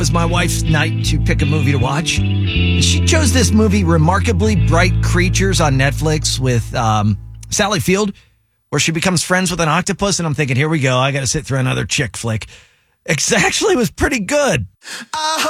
It was my wife's night to pick a movie to watch. And she chose this movie, Remarkably Bright Creatures, on Netflix with Sally Field, where she becomes friends with an octopus. And I'm thinking, here we go. I got to sit through another chick flick. It actually was pretty good.